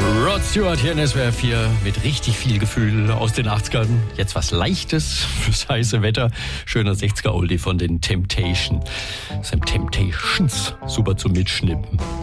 Rod Stewart hier in SWR 4 mit richtig viel Gefühl aus den 80ern. Jetzt was Leichtes fürs heiße Wetter. Schöner 60er-Oldie von den Temptations. Super zum Mitschnippen.